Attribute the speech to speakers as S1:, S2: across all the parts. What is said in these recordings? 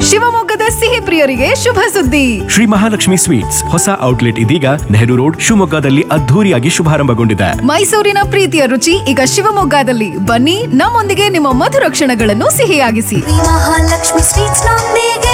S1: ಶಿವಮೊಗ್ಗದ ಸಿಹಿ ಪ್ರಿಯರಿಗೆ ಶುಭ ಸುದ್ದಿ.
S2: ಶ್ರೀ ಮಹಾಲಕ್ಷ್ಮಿ ಸ್ವೀಟ್ಸ್ ಹೊಸ ಔಟ್ಲೆಟ್ ಇದೀಗ ನೆಹರು ರೋಡ್ ಶಿವಮೊಗ್ಗದಲ್ಲಿ ಅದ್ಧೂರಿಯಾಗಿ ಶುಭಾರಂಭಗೊಂಡಿದೆ.
S1: ಮೈಸೂರಿನ ಪ್ರೀತಿಯ ರುಚಿ ಈಗ ಶಿವಮೊಗ್ಗದಲ್ಲಿ. ಬನ್ನಿ, ನಮ್ಮೊಂದಿಗೆ ನಿಮ್ಮ ಮಧುರ ಕ್ಷಣಗಳನ್ನು ಸಿಹಿಯಾಗಿಸಿ.
S3: ಮಹಾಲಕ್ಷ್ಮಿ ಸ್ವೀಟ್ಸ್ ನೊಂದಿಗೆ.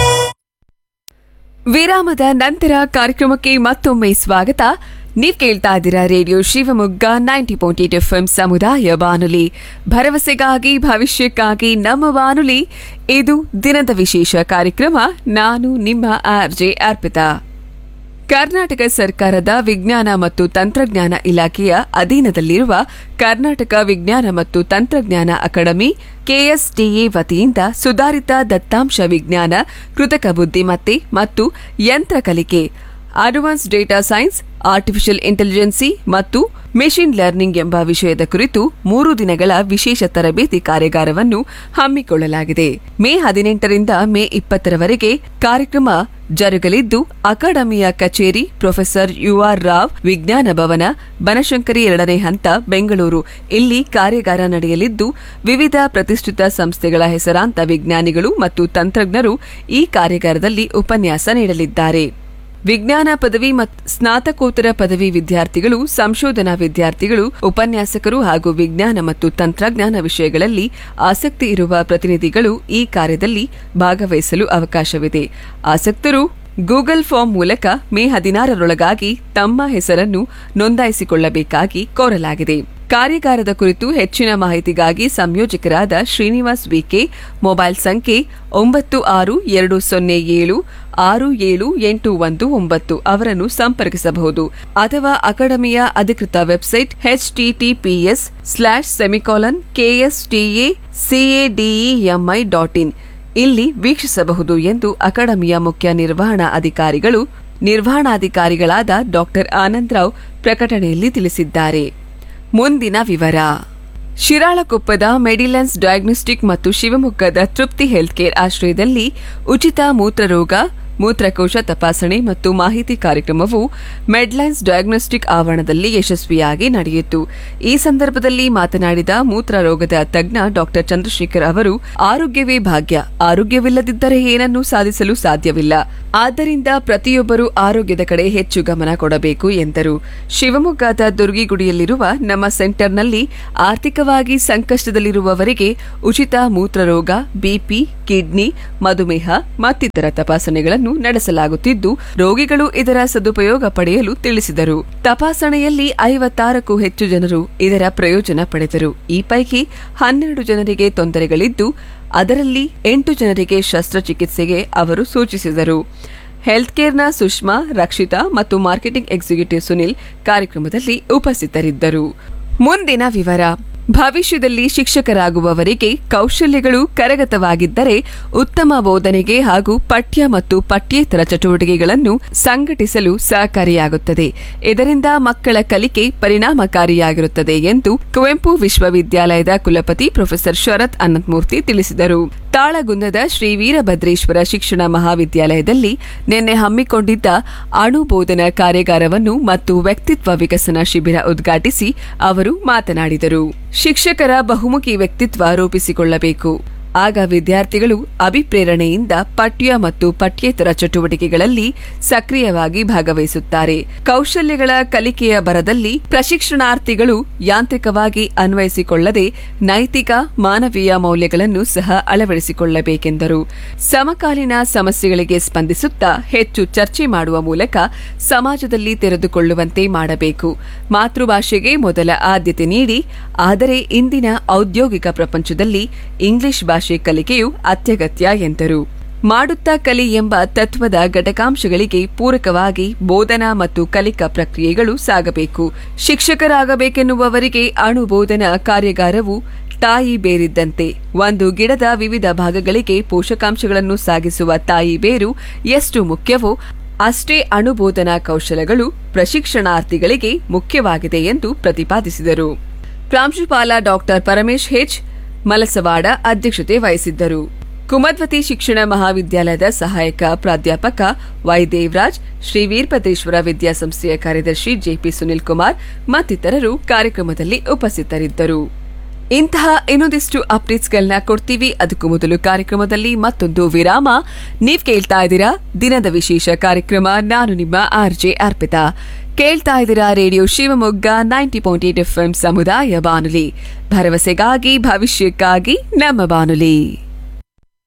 S4: ವಿರಾಮದ ನಂತರ ಕಾರ್ಯಕ್ರಮಕ್ಕೆ ಮತ್ತೊಮ್ಮೆ ಸ್ವಾಗತ. ನೀವ್ ಕೇಳ್ತಾ ಇದ್ದೀರಾ ರೇಡಿಯೋ ಶಿವಮೊಗ್ಗ 90.8 FM ಸಮುದಾಯ ಬಾನುಲಿ, ಭರವಸೆಗಾಗಿ ಭವಿಷ್ಯಕ್ಕಾಗಿ ನಮ್ಮ ಬಾನುಲಿ. ಇದು ದಿನದ ವಿಶೇಷ ಕಾರ್ಯಕ್ರಮ. ನಾನು ನಿಮ್ಮ ಆರ್ಜೆ ಅರ್ಪಿತಾ. ಕರ್ನಾಟಕ ಸರ್ಕಾರದ ವಿಜ್ಞಾನ ಮತ್ತು ತಂತ್ರಜ್ಞಾನ ಇಲಾಖೆಯ ಅಧೀನದಲ್ಲಿರುವ ಕರ್ನಾಟಕ ವಿಜ್ಞಾನ ಮತ್ತು ತಂತ್ರಜ್ಞಾನ ಅಕಾಡೆಮಿ ಕೆಎಸ್ಟಿಎ ವತಿಯಿಂದ ಸುಧಾರಿತ ದತ್ತಾಂಶ ವಿಜ್ಞಾನ, ಕೃತಕ ಬುದ್ಧಿಮತ್ತೆ ಮತ್ತು ಯಂತ್ರ ಕಲಿಕೆ, advance data science, artificial intelligence ಮತ್ತು ಮೆಷಿನ್ ಲರ್ನಿಂಗ್ ಎಂಬ ವಿಷಯದ ಕುರಿತು 3 ದಿನಗಳ ವಿಶೇಷ ತರಬೇತಿ ಕಾರ್ಯಾಗಾರವನ್ನು ಹಮ್ಮಿಕೊಳ್ಳಲಾಗಿದೆ. ಮೇ 18ರಿಂದ ಮೇ 20ರವರೆಗೆ ಕಾರ್ಯಕ್ರಮ ಜರುಗಲಿದ್ದು, ಅಕಾಡೆಮಿಯ ಕಚೇರಿ ಪ್ರೊಫೆಸರ್ UR ರಾವ್ ವಿಜ್ಞಾನ ಭವನ, ಬನಶಂಕರಿ 2ನೇ ಹಂತ, ಬೆಂಗಳೂರು ಇಲ್ಲಿ ಕಾರ್ಯಾಗಾರ ನಡೆಯಲಿದ್ದು, ವಿವಿಧ ಪ್ರತಿಷ್ಠಿತ ಸಂಸ್ಥೆಗಳ ಹೆಸರಾಂತ ವಿಜ್ಞಾನಿಗಳು ಮತ್ತು ತಂತ್ರಜ್ಞರು ಈ ಕಾರ್ಯಾಗಾರದಲ್ಲಿ ಉಪನ್ಯಾಸ ನೀಡಲಿದ್ದಾರೆ. ವಿಜ್ಞಾನ ಪದವಿ ಮತ್ತು ಸ್ನಾತಕೋತ್ತರ ಪದವಿ ವಿದ್ಯಾರ್ಥಿಗಳು, ಸಂಶೋಧನಾ ವಿದ್ಯಾರ್ಥಿಗಳು, ಉಪನ್ಯಾಸಕರು ಹಾಗೂ ವಿಜ್ಞಾನ ಮತ್ತು ತಂತ್ರಜ್ಞಾನ ವಿಷಯಗಳಲ್ಲಿ ಆಸಕ್ತಿ ಇರುವ ಪ್ರತಿನಿಧಿಗಳು ಈ ಕಾರ್ಯದಲ್ಲಿ ಭಾಗವಹಿಸಲು ಅವಕಾಶವಿದೆ. ಆಸಕ್ತರು ಗೂಗಲ್ ಫಾರ್ಮ್ ಮೂಲಕ ಮೇ 16ರೊಳಗಾಗಿ ತಮ್ಮ ಹೆಸರನ್ನು ನೋಂದಾಯಿಸಿಕೊಳ್ಳಬೇಕಾಗಿ ಕೋರಲಾಗಿದೆ. ಕಾರ್ಯಾಗಾರದ ಕುರಿತು ಹೆಚ್ಚಿನ ಮಾಹಿತಿಗಾಗಿ ಸಂಯೋಜಕರಾದ ಶ್ರೀನಿವಾಸ್ ವಿಕೆ, ಮೊಬೈಲ್ ಸಂಖ್ಯೆ 9620767819 ಅವರನ್ನು ಸಂಪರ್ಕಿಸಬಹುದು ಅಥವಾ ಅಕಾಡೆಮಿಯ ಅಧಿಕೃತ ವೆಬ್ಸೈಟ್ https://kstacademi.in ಇಲ್ಲಿ ವೀಕ್ಷಿಸಬಹುದು ಎಂದು ಅಕಾಡೆಮಿಯ ಮುಖ್ಯ ನಿರ್ವಹಣಾಧಿಕಾರಿಗಳಾದ ಡಾ ಆನಂದರಾವ್ ಪ್ರಕಟಣೆಯಲ್ಲಿ ತಿಳಿಸಿದ್ದಾರೆ. ಮುಂದಿನ ವಿವರ. ಶಿರಾಳಕೊಪ್ಪದ ಮೆಡಿಲೆನ್ಸ್ ಡಯಾಗ್ನೋಸ್ಟಿಕ್ ಮತ್ತು ಶಿವಮೊಗ್ಗದ ತೃಪ್ತಿ ಹೆಲ್ತ್ ಕೇರ್ ಆಶ್ರಯದಲ್ಲಿ ಉಚಿತ ಮೂತ್ರರೋಗ, ಮೂತ್ರಕೋಶ ತಪಾಸಣೆ ಮತ್ತು ಮಾಹಿತಿ ಕಾರ್ಯಕ್ರಮವು ಮೆಡ್ಲೈನ್ಸ್ ಡಯಾಗ್ನೋಸ್ಟಿಕ್ ಆವರಣದಲ್ಲಿ ಯಶಸ್ವಿಯಾಗಿ ನಡೆಯಿತು. ಈ ಸಂದರ್ಭದಲ್ಲಿ ಮಾತನಾಡಿದ ಮೂತ್ರರೋಗದ ತಜ್ಞ ಡಾ ಚಂದ್ರಶೇಖರ್ ಅವರು, ಆರೋಗ್ಯವೇ ಭಾಗ್ಯ, ಆರೋಗ್ಯವಿಲ್ಲದಿದ್ದರೆ ಏನನ್ನೂ ಸಾಧಿಸಲು ಸಾಧ್ಯವಿಲ್ಲ. ಆದ್ದರಿಂದ ಪ್ರತಿಯೊಬ್ಬರೂ ಆರೋಗ್ಯದ ಕಡೆ ಹೆಚ್ಚು ಗಮನ ಕೊಡಬೇಕು ಎಂದರು. ಶಿವಮೊಗ್ಗದ ದುರ್ಗಿಗುಡಿಯಲ್ಲಿರುವ ನಮ್ಮ ಸೆಂಟರ್ನಲ್ಲಿ ಆರ್ಥಿಕವಾಗಿ ಸಂಕಷ್ಟದಲ್ಲಿರುವವರಿಗೆ ಉಚಿತ ಮೂತ್ರರೋಗ, ಬಿಪಿ, ಕಿಡ್ನಿ, ಮಧುಮೇಹ ಮತ್ತಿತರ ತಪಾಸಣೆಗಳನ್ನು ನಡೆಸಲಾಗುತ್ತಿದ್ದು, ರೋಗಿಗಳು ಇದರ ಸದುಪಯೋಗ ಪಡೆಯಲು ತಿಳಿಸಿದರು. ತಪಾಸಣೆಯಲ್ಲಿ 56ಕ್ಕೂ ಹೆಚ್ಚು ಜನರು ಇದರ ಪ್ರಯೋಜನ ಪಡೆದರು. ಈ ಪೈಕಿ 12 ಜನರಿಗೆ ತೊಂದರೆಗಳಿದ್ದು, ಅದರಲ್ಲಿ 8 ಜನರಿಗೆ ಶಸ್ತ್ರಚಿಕಿತ್ಸೆಗೆ ಅವರು ಸೂಚಿಸಿದರು. ಹೆಲ್ತ್ ಕೇರ್ನ ಸುಷ್ಮಾ, ರಕ್ಷಿತಾ ಮತ್ತು ಮಾರ್ಕೆಟಿಂಗ್ ಎಕ್ಸಿಕ್ಯೂಟಿವ್ ಸುನಿಲ್ ಕಾರ್ಯಕ್ರಮದಲ್ಲಿ ಉಪಸ್ಥಿತರಿದ್ದರು. ಮುಂದಿನ ವಿವರ. ಭವಿಷ್ಯದಲ್ಲಿ ಶಿಕ್ಷಕರಾಗುವವರಿಗೆ ಕೌಶಲ್ಯಗಳು ಕರಗತವಾಗಿದ್ದರೆ ಉತ್ತಮ ಬೋಧನೆಗೆ ಹಾಗೂ ಪಠ್ಯ ಮತ್ತು ಪಠ್ಯೇತರ ಚಟುವಟಿಕೆಗಳನ್ನು ಸಂಘಟಿಸಲು ಸಹಕಾರಿಯಾಗುತ್ತದೆ. ಇದರಿಂದ ಮಕ್ಕಳ ಕಲಿಕೆ ಪರಿಣಾಮಕಾರಿಯಾಗಿರುತ್ತದೆ ಎಂದು ಕುವೆಂಪು ವಿಶ್ವವಿದ್ಯಾಲಯದ ಕುಲಪತಿ ಪ್ರೊಫೆಸರ್ ಶರತ್ ಅನಂತಮೂರ್ತಿ ತಿಳಿಸಿದರು. ತಾಳಗುಂದದ ಶ್ರೀ ವೀರಭದ್ರೇಶ್ವರ ಶಿಕ್ಷಣ ಮಹಾವಿದ್ಯಾಲಯದಲ್ಲಿ ನಿನ್ನೆ ಹಮ್ಮಿಕೊಂಡಿದ್ದ ಅಣು ಬೋಧನಾ ಕಾರ್ಯಾಗಾರವನ್ನು ಮತ್ತು ವ್ಯಕ್ತಿತ್ವ ವಿಕಸನ ಶಿಬಿರ ಉದ್ಘಾಟಿಸಿ ಅವರು ಮಾತನಾಡಿದರು. ಶಿಕ್ಷಕರ ಬಹುಮುಖಿ ವ್ಯಕ್ತಿತ್ವ ರೂಪಿಸಿಕೊಳ್ಳಬೇಕು. ಆಗ ವಿದ್ಯಾರ್ಥಿಗಳು ಅಭಿಪ್ರೇರಣೆಯಿಂದ ಪಠ್ಯ ಮತ್ತು ಪಠ್ಯೇತರ ಚಟುವಟಿಕೆಗಳಲ್ಲಿ ಸಕ್ರಿಯವಾಗಿ ಭಾಗವಹಿಸುತ್ತಾರೆ. ಕೌಶಲ್ಯಗಳ ಕಲಿಕೆಯ ಭರದಲ್ಲಿ ಪ್ರಶಿಕ್ಷಣಾರ್ಥಿಗಳು ಯಾಂತ್ರಿಕವಾಗಿ ಅನ್ವಯಿಸಿಕೊಳ್ಳದೆ ನೈತಿಕ, ಮಾನವೀಯ ಮೌಲ್ಯಗಳನ್ನು ಸಹ ಅಳವಡಿಸಿಕೊಳ್ಳಬೇಕೆಂದರು. ಸಮಕಾಲೀನ ಸಮಸ್ಯೆಗಳಿಗೆ ಸ್ಪಂದಿಸುತ್ತಾ ಹೆಚ್ಚು ಚರ್ಚೆ ಮಾಡುವ ಮೂಲಕ ಸಮಾಜದಲ್ಲಿ ತೆರೆದುಕೊಳ್ಳುವಂತೆ ಮಾಡಬೇಕು. ಮಾತೃಭಾಷೆಗೆ ಮೊದಲ ಆದ್ಯತೆ ನೀಡಿ, ಆದರೆ ಇಂದಿನ ಔದ್ಯೋಗಿಕ ಪ್ರಪಂಚದಲ್ಲಿ ಇಂಗ್ಲಿಷ್ ಭಾಷೆ ಕಲಿಕೆಯು ಅತ್ಯಗತ್ಯ ಎಂದರು. ಮಾಡುತ್ತಾ ಕಲಿ ಎಂಬ ತತ್ವದ ಘಟಕಾಂಶಗಳಿಗೆ ಪೂರಕವಾಗಿ ಬೋಧನಾ ಮತ್ತು ಕಲಿಕಾ ಪ್ರಕ್ರಿಯೆಗಳು ಸಾಗಬೇಕು. ಶಿಕ್ಷಕರಾಗಬೇಕೆನ್ನುವವರಿಗೆ ಅಣು ಬೋಧನಾ ಕಾರ್ಯಾಗಾರವು ತಾಯಿ ಬೇರಿದ್ದಂತೆ. ಒಂದು ಗಿಡದ ವಿವಿಧ ಭಾಗಗಳಿಗೆ ಪೋಷಕಾಂಶಗಳನ್ನು ಸಾಗಿಸುವ ತಾಯಿ ಬೇರು ಎಷ್ಟು ಮುಖ್ಯವೋ ಅಷ್ಟೇ ಅಣುಬೋಧನಾ ಕೌಶಲಗಳು ಪ್ರಶಿಕ್ಷಣಾರ್ಥಿಗಳಿಗೆ ಮುಖ್ಯವಾಗಿದೆ ಎಂದು ಪ್ರತಿಪಾದಿಸಿದರು. ಪ್ರಾಂಶುಪಾಲ ಡಾ ಪರಮೇಶ್ ಹೆಚ್ ಮಲಸವಾಡ ಅಧ್ಯಕ್ಷತೆ ವಹಿಸಿದ್ದರು. ಕುಮದ್ವತಿ ಶಿಕ್ಷಣ ಮಹಾವಿದ್ಯಾಲಯದ ಸಹಾಯಕ ಪ್ರಾಧ್ಯಾಪಕ ವೈ ದೇವರಾಜ್, ಶ್ರೀ ವೀರಭದ್ರೇಶ್ವರ ವಿದ್ಯಾಸಂಸ್ಥೆಯ ಕಾರ್ಯದರ್ಶಿ ಜೆಪಿ ಸುನಿಲ್ ಕುಮಾರ್ ಮತ್ತಿತರರು ಕಾರ್ಯಕ್ರಮದಲ್ಲಿ ಉಪಸ್ಥಿತರಿದ್ದರು. ಇಂತಹ ಇನ್ನೊಂದಿಷ್ಟು ಅಪ್ಡೇಟ್ಸ್ಗಳನ್ನ ಕೊಡ್ತೀವಿ. ಅದಕ್ಕೂ ಮೊದಲು ಕಾರ್ಯಕ್ರಮದಲ್ಲಿ ಮತ್ತೊಂದು ವಿರಾಮ. ನೀವ್ ಕೇಳ್ತಾ ಇದ್ದೀರಾ ದಿನದ ವಿಶೇಷ ಕಾರ್ಯಕ್ರಮ. ನಾನು ನಿಮ್ಮ RJ ಅರ್ಪಿತಾ. ಕೇಳ್ತಾ ಇದ್ದೀರಾ ರೇಡಿಯೋ ಶಿವಮೊಗ್ಗ 90.8 FM ಸಮುದಾಯ ಬಾನುಲಿ, ಭರವಸೆಗಾಗಿ ಭವಿಷ್ಯಕ್ಕಾಗಿ ನಮ್ಮ ಬಾನುಲಿ.